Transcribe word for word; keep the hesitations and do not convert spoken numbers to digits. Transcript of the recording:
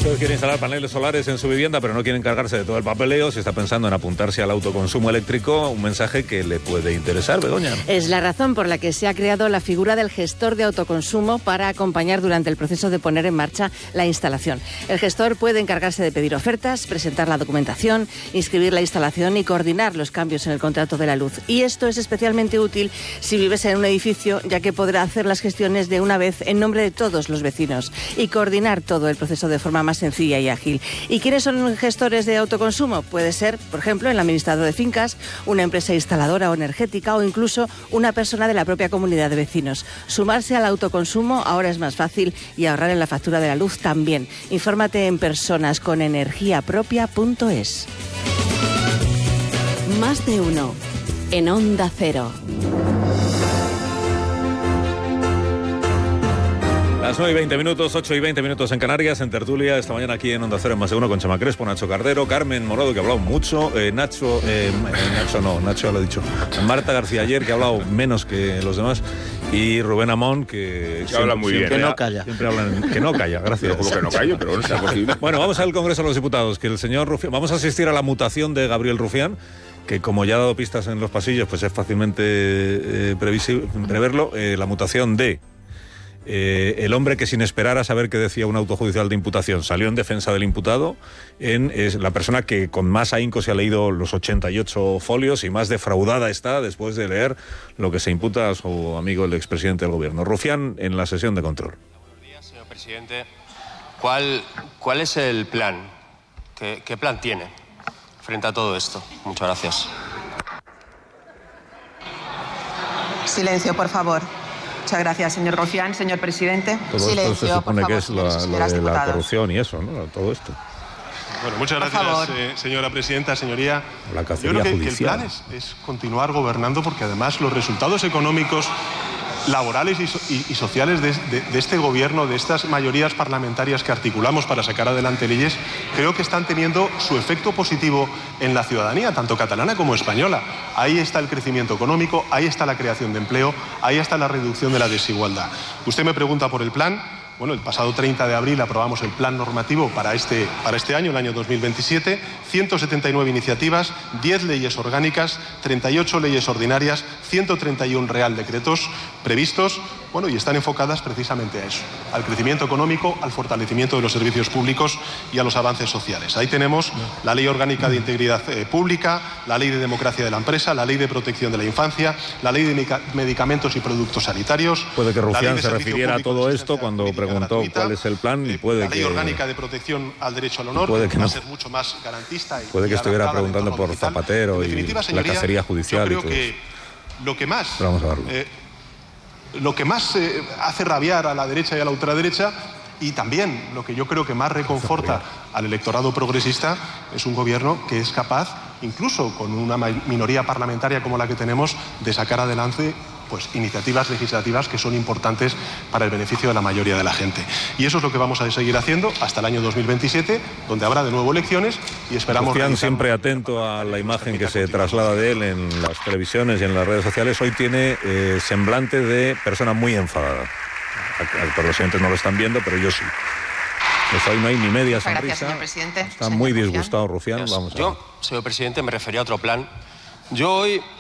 Usted quiere instalar paneles solares en su vivienda, pero no quiere encargarse de todo el papeleo. Si está pensando en apuntarse al autoconsumo eléctrico, un mensaje que le puede interesar, Begoña. Es la razón por la que se ha creado la figura del gestor de autoconsumo para acompañar durante el proceso de poner en marcha la instalación. El gestor puede encargarse de pedir ofertas, presentar la documentación, inscribir la instalación y coordinar los cambios en el contrato de la luz. Y esto es especialmente útil si vives en un edificio, ya que podrá hacer las gestiones de una vez en nombre de todos los vecinos y coordinar todo el proceso de forma más sencilla y ágil. ¿Y quiénes son gestores de autoconsumo? Puede ser, por ejemplo, el administrador de fincas, una empresa instaladora o energética o incluso una persona de la propia comunidad de vecinos. Sumarse al autoconsumo ahora es más fácil y ahorrar en la factura de la luz también. Infórmate en personas con energía propia punto es. Más de uno en Onda Cero. Las nueve y veinte minutos, ocho y veinte minutos en Canarias, en tertulia, esta mañana aquí en Onda Cero, en Más de Uno, con Chema Crespo, Nacho Cardero, Carmen Morado, que ha hablado mucho, eh, Nacho, eh, Nacho no, Nacho ya lo he dicho, Marta García ayer, que ha hablado menos que los demás, y Rubén Amón, que, que habla muy bien. Que no calla. Siempre hablan, que no calla, gracias. Como que no callo, pero no sea posible. Bueno, vamos al Congreso de los Diputados, que el señor Rufián, vamos a asistir a la mutación de Gabriel Rufián, que como ya ha dado pistas en los pasillos, pues es fácilmente eh, previsible, preverlo, eh, la mutación de Eh, el hombre que sin esperar a saber qué decía un auto judicial de imputación salió en defensa del imputado, en, es la persona que con más ahínco se ha leído los ochenta y ocho folios y más defraudada está después de leer lo que se imputa a su amigo el expresidente del gobierno. Rufián en la sesión de control. Buenos días, señor presidente. ¿Cuál, cuál es el plan? ¿Qué, qué plan tiene frente a todo esto? Muchas gracias. Silencio, por favor. Muchas gracias, señor Rufián. Señor presidente. Todo Silencio, esto se supone por favor, que es la, lo de la corrupción y eso, ¿no? Todo esto. Bueno, muchas gracias, eh, señora presidenta, señoría. La Yo creo que, que el plan es, es continuar gobernando, porque además los resultados económicos, laborales y, so y, y sociales de, de, de este gobierno, de estas mayorías parlamentarias que articulamos para sacar adelante leyes, creo que están teniendo su efecto positivo en la ciudadanía, tanto catalana como española. Ahí está el crecimiento económico, ahí está la creación de empleo, ahí está la reducción de la desigualdad. Usted me pregunta por el plan. Bueno, el pasado treinta de abril aprobamos el plan normativo para este, para este año, el año dos mil veintisiete, ciento setenta y nueve iniciativas, diez leyes orgánicas, treinta y ocho leyes ordinarias, ciento treinta y uno real decretos previstos, bueno, y están enfocadas precisamente a eso, al crecimiento económico, al fortalecimiento de los servicios públicos y a los avances sociales. Ahí tenemos la Ley Orgánica de Integridad eh, Pública, la Ley de Democracia de la Empresa, la Ley de Protección de la Infancia, la Ley de Medicamentos y Productos Sanitarios. Puede que Rufián se refiriera a todo esto cuando preguntó gratuita, cuál es el plan, y puede la Ley que, Orgánica de Protección al Derecho al Honor, puede que va no. a ser mucho más garantista. Y, puede que y estuviera preguntando por Zapatero y la cacería judicial. Yo creo y todo que eso. lo que más... Pero vamos a verlo. Eh, Lo que más eh, hace rabiar a la derecha y a la ultraderecha, y también lo que yo creo que más reconforta al electorado progresista, es un gobierno que es capaz, incluso con una minoría parlamentaria como la que tenemos, de sacar adelante pues, iniciativas legislativas que son importantes para el beneficio de la mayoría de la gente. Y eso es lo que vamos a seguir haciendo hasta el año dos mil veintisiete, donde habrá de nuevo elecciones y esperamos... Rufián, siempre atento a la imagen que se traslada de él en las televisiones y en las redes sociales, hoy tiene eh, semblante de persona muy enfadada. Por los oyentes no lo están viendo, pero yo sí. Pues hoy no hay ni media Muchas sonrisa. gracias, señor presidente. Está señor muy Rufián. disgustado Rufián. Vamos a ver. Yo, señor presidente, me refería a otro plan. Yo hoy